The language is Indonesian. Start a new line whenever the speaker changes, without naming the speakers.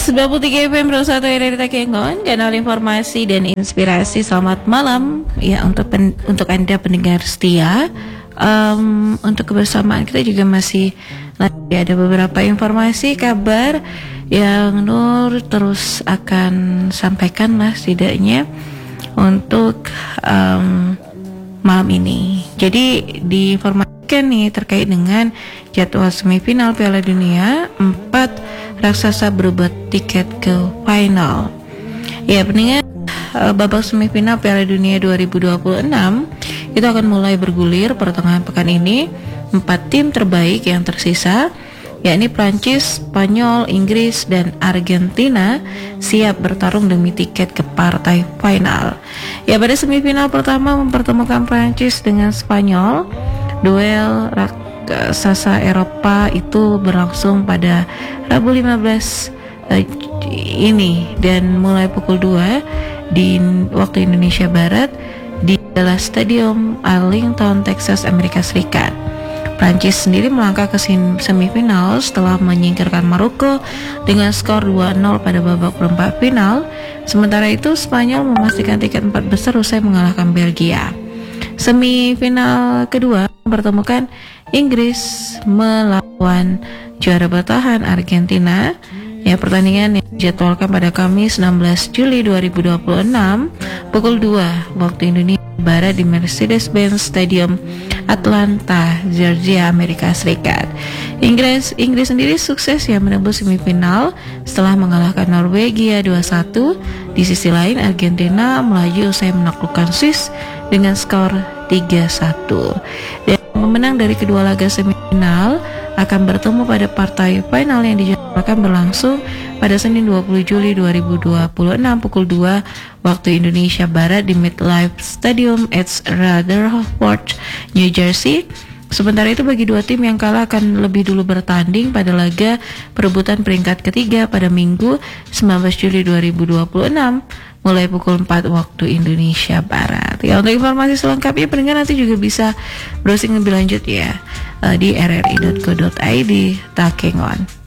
93 FM Pro 1 dari Takengon, kanal informasi dan inspirasi. Selamat malam ya untuk Anda pendengar setia. Untuk kebersamaan kita juga masih ada beberapa informasi kabar yang Nur terus akan sampaikan lah setidaknya untuk malam ini. Jadi diinformasikan nih terkait dengan jadwal semifinal Piala Dunia, 4 raksasa berebut tiket ke final. Ya, pendengar, babak semifinal Piala Dunia 2026 itu akan mulai bergulir pertengahan pekan ini. 4 tim terbaik yang tersisa, yakni Prancis, Spanyol, Inggris, dan Argentina, siap bertarung demi tiket ke partai final. Ya, pada semifinal pertama mempertemukan Prancis dengan Spanyol. Duel raksasa Eropa itu berlangsung pada Rabu 15 ini dan mulai pukul 2 di waktu Indonesia Barat di Dallas Stadium, Arlington, Texas, Amerika Serikat. Prancis sendiri melangkah ke semifinal setelah menyingkirkan Maroko dengan skor 2-0 pada babak perempat final. Sementara itu Spanyol memastikan tiket 4 besar usai mengalahkan Belgia. Semifinal kedua mempertemukan Inggris melawan juara bertahan Argentina. Ya, pertandingan yang dijadwalkan pada Kamis 16 Juli 2026 pukul 2 waktu Indonesia Barat di Mercedes-Benz Stadium, Atlanta, Georgia, Amerika Serikat. Inggris sendiri sukses ya menembus semifinal setelah mengalahkan Norwegia 2-1. Di sisi lain Argentina melaju usai menaklukkan Swiss dengan skor 3-1. Dan pemenang dari kedua laga semifinal akan bertemu pada partai final yang dijadwalkan berlangsung pada Senin 20 Juli 2026 pukul 2 waktu Indonesia Barat di MetLife Stadium at Rutherford, New Jersey. Sementara itu bagi dua tim yang kalah akan lebih dulu bertanding pada laga perebutan peringkat ketiga pada Minggu 19 Juli 2026 mulai pukul 4 waktu Indonesia Barat. Ya, untuk informasi selengkapnya pendengar nanti juga bisa browsing lebih lanjut ya di rri.co.id Takengon.